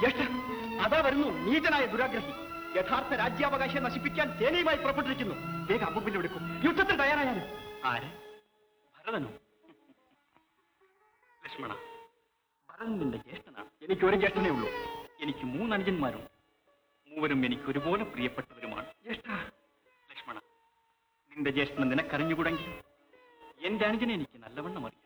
ജ്യേഷ്ഠ, അതാ വരുന്നു നീചനായ ദുരാഗ്രഹി. യഥാർത്ഥ രാജ്യാവകാശം നശിപ്പിക്കാൻ സേനയുമായി പുറപ്പെട്ടിരിക്കുന്നു. വേഗം അമ്പുവിൽ എടുക്കും. യുദ്ധത്തിൽ തയ്യാറായാലും. ആര്? ഭരതനോ? ലക്ഷ്മണ, ഭരതൻ നിന്റെ ജ്യേഷ്ഠനാണ്. എനിക്കൊരു ജ്യേഷ്ഠനേ ഉള്ളൂ. എനിക്ക് 3 അനുജന്മാരുണ്ട്. മൂവരും എനിക്ക് ഒരുപോലെ പ്രിയപ്പെട്ടവരുമാണ്. ജ്യേഷ്ഠ, ലക്ഷ്മണ, നിന്റെ ജ്യേഷ്ഠനെ നിനക്കറിഞ്ഞുകൂടെങ്കിൽ എന്റെ അനുജനെ എനിക്ക് നല്ലവണ്ണം അറിയാം.